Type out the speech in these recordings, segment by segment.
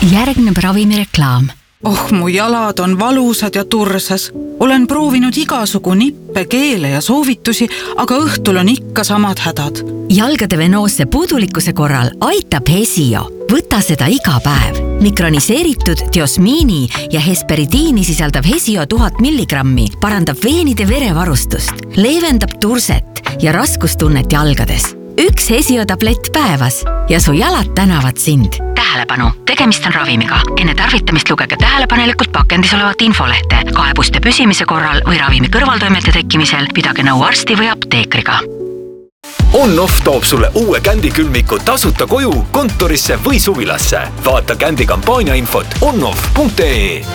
Järgneb ravimireklaam. Mu jalad on valusad ja tursas. Olen proovinud igasugu nippe, keele ja soovitusi, aga õhtul on ikka samad hädad. Jalgade venoosse puudulikkuse korral aitab Hesio. Võta seda iga päev. Mikroniseeritud diosmiini ja hesperidiini sisaldav Hesio 1000 milligrammi parandab veenide verevarustust, leevendab turset ja raskustunnet jalgades. Üks Hesio tablett päevas ja su jalad tänavad sind. Tähelepanu, tegemist on ravimiga. Enne tarvitamist lugege tähelepanelikult pakendis olevat infolehte. Kaebuste püsimise korral või ravimi kõrvaltoimete tekkimisel pidage nõu arsti või apteekriga. On-Off toob sulle uue Kändi külmiku tasuta koju, kontorisse või suvilasse. Vaata Kändi kampaania infot onoff.ee.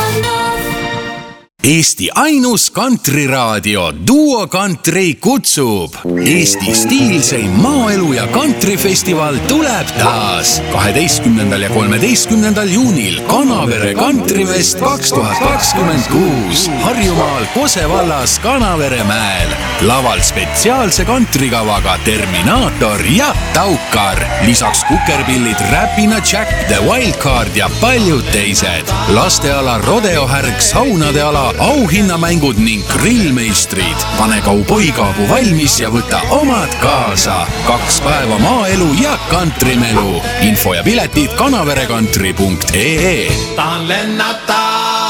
Eesti ainus kantriradio Duo Country kutsub. Eesti stiilseim maaelu ja kantrifestival tuleb taas 12. ja 13. juunil Kanavere Kantrifest 2026 Harjumaal Kose vallas Kanaveremäel. Laval spetsiaalse kantrikavaga Terminaator ja Taukar. Lisaks kukerpillid Räpina Jack, The Wildcard ja paljud teised. Lasteala Rodeohärg, saunade ala, auhinnamängud ning grillmeistrid. Pane kauboikaabu valmis ja võta omad kaasa. 2 päeva maaelu ja kantrimelu. Info ja piletid kanaverekantri.ee. Tahan lennata!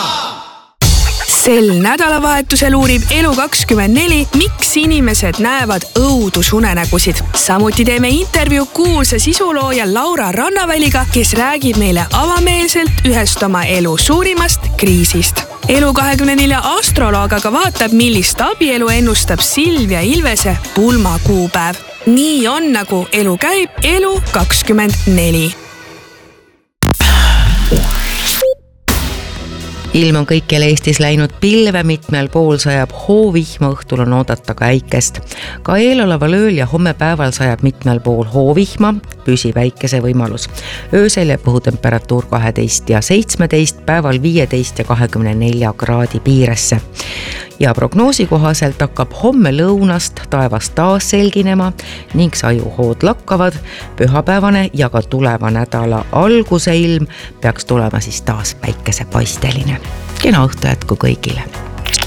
Sel nädalavahetusel uurib Elu24, miks inimesed näevad õudusunenägusid. Samuti teeme intervjuu kuulsa sisulooja Laura Rannaväliga, kes räägib meile avameelselt ühest oma elu suurimast kriisist. Elu24 astroloog aga vaatab, millist abielu ennustab Silvia Ilvese pulmakuupäev. Nii on, nagu elu käib, Elu24. Ilm on kõikjal Eestis läinud pilve, mitmel pool sajab hoovihma, õhtul on oodata ka äikest. Ka eeloleval ööl ja homme päeval sajab mitmel pool hoovihma, püsib äikese võimalus. Öösel jääb õhutemperatuur 12 ja 17, päeval 15 ja 24 kraadi piiresse. Ja prognoosi kohaselt hakkab homme lõunast taevas taas selginema ning sajuhood lakkavad. Pühapäevane ja ka tuleva nädala alguse ilm peaks tulema siis taas päikesepaisteline. Kena õhtu jätku kõigile!